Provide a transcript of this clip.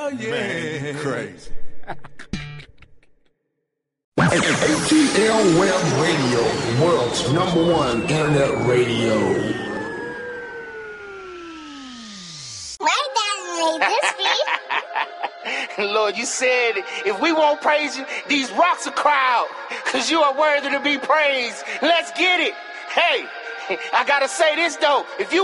Man, crazy. ATL Web Radio, the world's #1 internet radio. My dad made this beat. Lord, you said if we won't praise you, these rocks will cry out, because you are worthy to be praised. Let's get it. Hey, I gotta say this though. If you